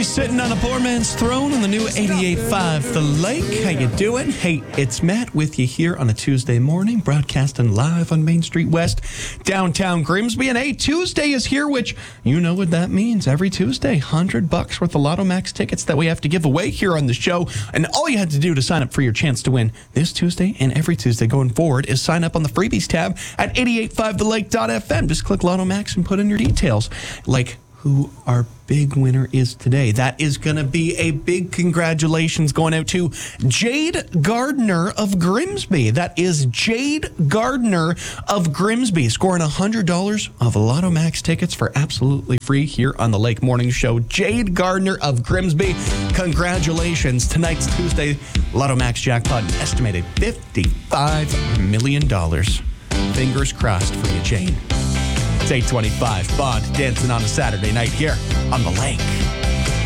She's sitting on a poor man's throne on the new 88.5 The Lake. How you doing? Hey, it's Matt with you here on a Tuesday morning, broadcasting live on Main Street West, downtown Grimsby. And hey, Tuesday is here, which you know what that means. Every Tuesday, $100 worth of Lotto Max tickets that we have to give away here on the show. And all you had to do to sign up for your chance to win this Tuesday and every Tuesday going forward is sign up on the freebies tab at 885thelake.fm. Just click Lotto Max and put in your details, like who our big winner is today. That is going to be a big congratulations going out to Jade Gardner of Grimsby. That is Jade Gardner of Grimsby, scoring $100 of Lotto Max tickets for absolutely free here on the Lake Morning Show. Jade Gardner of Grimsby, congratulations. Tonight's Tuesday Lotto Max jackpot, an estimated $55 million. Fingers crossed for you, Jane. It's 8:25. Bond dancing on a Saturday night here on the Lake.